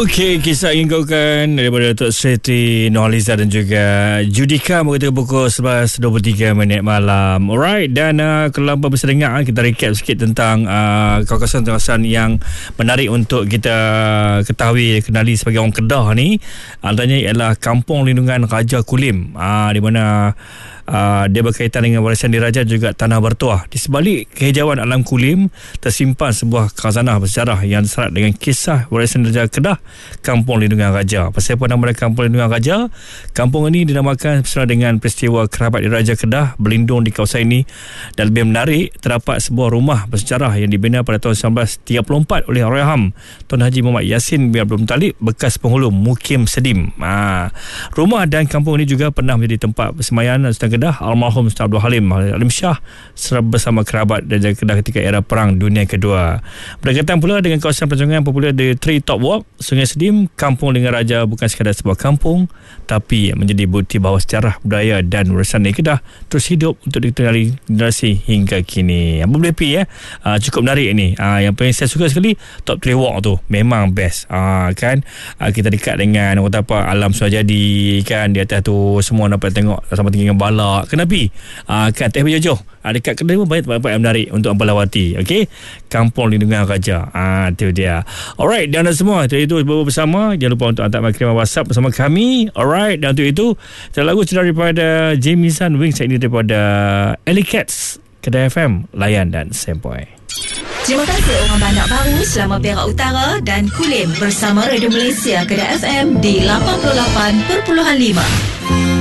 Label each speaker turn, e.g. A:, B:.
A: Okey, kisah ingin kau kan daripada Datuk Seri Nurhaliza dan juga Judika berkata pukul 11.23 malam. Alright, dan kalau apa bisa dengar, kita recap sikit tentang kawasan-kawasan yang menarik untuk kita ketahui, kenali sebagai orang Kedah ni. Antaranya ialah Kampung Lindungan Raja Kulim, di mana dia berkaitan dengan warisan diraja juga tanah bertuah. Di sebalik kehijauan alam Kulim tersimpan sebuah khazanah bersejarah yang serat dengan kisah warisan diraja Kedah, Kampung Lindungan Raja. Pasal apa nama dia Kampung Lindungan Raja? Kampung ini dinamakan bersama dengan peristiwa kerabat diraja Kedah berlindung di kawasan ini. Dan lebih menarik, terdapat sebuah rumah bersejarah yang dibina pada tahun 1934 oleh Allahyarham Tuan Haji Muhammad Yassin bin Abdul Muttalib, bekas penghulu Mukim Sedim. Rumah dan kampung ini juga pernah menjadi tempat persemayanan Sultan Kedah almarhum Sultan Abdul Halim Shah bersama kerabat Raja Kedah ketika era Perang Dunia Kedua. Berdekatan pula dengan kawasan pelancongan popular The Tree Top Walk, Sungai Sedim, Kampung Lindungan Raja bukan sekadar sebuah kampung, tapi menjadi bukti bahawa sejarah, budaya dan warisan Kedah terus hidup untuk dikenali generasi hingga kini. Apa boleh pi cukup menarik ni. Yang paling saya suka sekali Top Tree Walk tu, memang best. Kan kita dekat dengan orang apa alam Suajadi kan, di atas tu semua dapat tengok sama tinggi dengan bala. Kenapa? Kan teh berjojoh. Dekat kedai pun banyak tempat yang menarik untuk anda lawati. Okey, Kampung Lindungan Raja. Itu dia. Alright, dan anda semua itu bersama, jangan lupa untuk hantar kiriman WhatsApp bersama kami. Alright, dan untuk itu lagu cerita daripada Jamieson Wings ini daripada Alley Cats, Kedah FM, layan dan sempoi.
B: Terima kasih orang Bandar Baru, Selama Perak Utara dan Kulim bersama Radio Malaysia Kedah FM di 88.5.